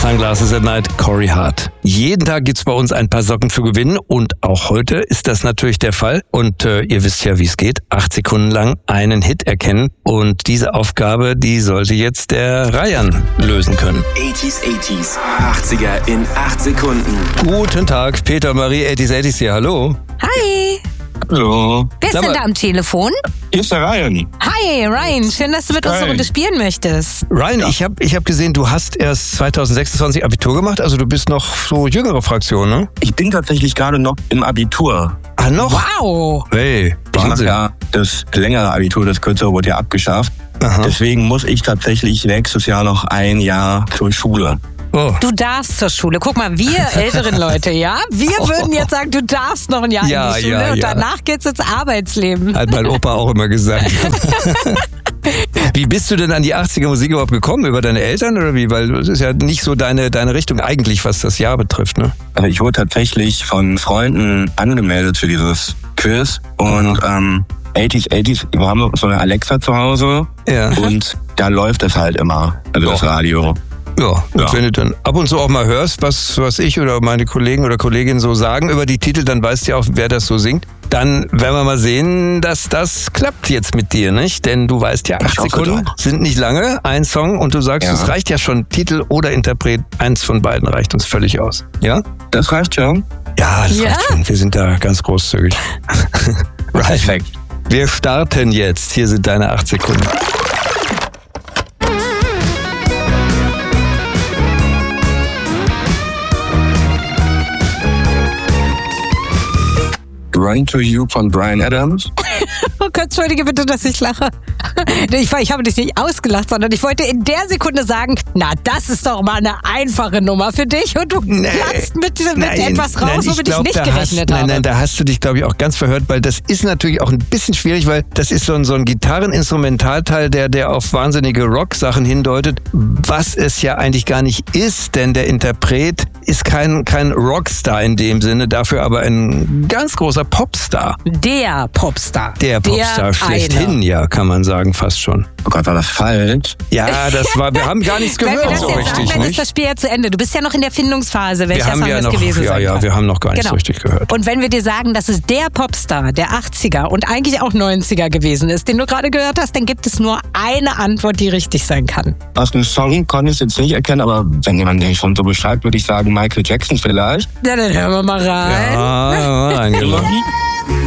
Sunglasses at Night, Corey Hart. Jeden Tag gibt's bei uns ein paar Socken zu gewinnen und auch heute ist das natürlich der Fall. Und ihr wisst ja, wie es geht. 8 Sekunden lang einen Hit erkennen. Und diese Aufgabe, die sollte jetzt der Ryan lösen können. 80s, 80er in 8 Sekunden. Guten Tag, Peter Marie, 80s hier, hallo. Hi. Hallo. Wer ist denn da am Telefon? Hier ist der Ryan. Hi, Ryan. Schön, dass du mit uns eine Runde spielen möchtest. Ryan, ich hab gesehen, du hast erst 2026 Abitur gemacht, also du bist noch so jüngere Fraktion, ne? Ich bin tatsächlich gerade noch im Abitur. Ah, noch? Wow. Hey, Ich mache Wahnsinn. ja das längere Abitur, das kürzere wurde ja abgeschafft. Aha. Deswegen muss ich tatsächlich nächstes Jahr noch ein Jahr zur Schule. Oh. Du darfst zur Schule. Guck mal, wir älteren Leute, ja? Wir würden jetzt sagen, du darfst noch ein Jahr Ja, in die Schule ja, und ja. danach geht's ins Arbeitsleben. Hat mein Opa auch immer gesagt. Wie bist du denn an die 80er Musik überhaupt gekommen? Über deine Eltern oder wie? Weil das ist ja nicht so deine Richtung eigentlich, was das Jahr betrifft, ne? Also ich wurde tatsächlich von Freunden angemeldet für dieses Quiz und 80s, wir haben so eine Alexa zu Hause Ja. und da läuft es halt immer, also das Radio. Ja, und Ja. wenn du dann ab und zu auch mal hörst, was ich oder meine Kollegen oder Kolleginnen so sagen über die Titel, dann weißt du ja auch, wer das so singt. Dann werden wir mal sehen, dass das klappt jetzt mit dir, nicht? Denn du weißt ja, 8 Ich hoffe Sekunden doch. sind nicht lange, ein Song und du sagst, Ja. es reicht ja schon, Titel oder Interpret, eins von beiden reicht uns völlig aus. Ja? Das reicht schon. Ja, das Ja. reicht schon. Wir sind da ganz großzügig. Right. Wir starten jetzt. Hier sind deine 8 Sekunden. Run to You von Bryan Adams. Oh Gott, entschuldige bitte, dass ich lache. Ich habe dich nicht ausgelacht, sondern ich wollte in der Sekunde sagen, na, das ist doch mal eine einfache Nummer für dich und du platzt mit etwas raus, womit ich nicht gerechnet habe. Nein, da hast du dich, glaube ich, auch ganz verhört, weil das ist natürlich auch ein bisschen schwierig, weil das ist so ein Gitarreninstrumentalteil, der auf wahnsinnige Rock-Sachen hindeutet, was es ja eigentlich gar nicht ist, denn der Interpret ist kein Rockstar in dem Sinne, dafür aber ein ganz großer Popstar. Der Popstar. Der Popstar schlechthin, ja, kann man sagen, fast schon. Oh Gott, war das falsch? Ja, wir haben gar nichts Wenn wir gehört das so jetzt richtig, sagen, dann nicht? ist das Spiel ja zu Ende. Du bist ja noch in der Findungsphase, Wir welcher haben Song ja das noch, gewesen sein kann. wir haben noch gar nichts Genau. richtig gehört. Und wenn wir dir sagen, dass es der Popstar der 80er und eigentlich auch 90er gewesen ist, den du gerade gehört hast, dann gibt es nur eine Antwort, die richtig sein kann. Aus dem Song konnte ich es jetzt nicht erkennen, aber wenn jemand den schon so beschreibt, würde ich sagen Michael Jackson vielleicht. Ja, dann hören wir mal rein. Ja, eingeladen.